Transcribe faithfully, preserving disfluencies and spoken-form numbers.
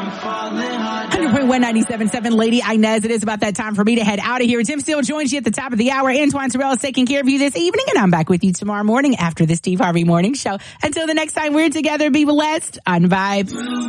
one hundred point one ninety-seven point seven Lady Inez. It is about that time for me to head out of here. Tim Steele joins you at the top of the hour. Antoine Terrell is taking care of you this evening, and I'm back with you tomorrow morning after the Steve Harvey Morning Show. Until the next time we're together, be blessed on Vibe.